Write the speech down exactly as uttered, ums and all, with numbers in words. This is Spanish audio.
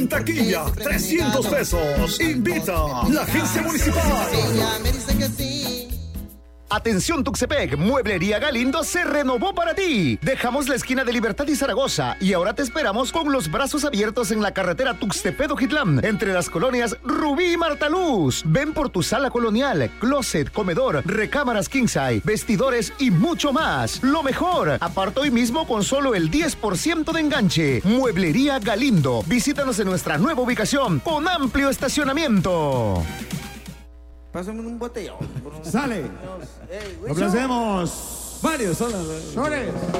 Taquilla, trescientos pesos. Invita la agencia municipal. Ella me dice que sí. Atención Tuxtepec, Mueblería Galindo se renovó para ti. Dejamos la esquina de Libertad y Zaragoza y ahora te esperamos con los brazos abiertos en la carretera Tuxtepec-Ojitlán, entre las colonias Rubí y Martaluz. Ven por tu sala colonial, closet, comedor, recámaras king-size, vestidores y mucho más. Lo mejor, aparta hoy mismo con solo el diez por ciento de enganche. Mueblería Galindo. Visítanos en nuestra nueva ubicación con amplio estacionamiento. Pásame un botellón. Sale. Hey, Complacemos. Varios son las.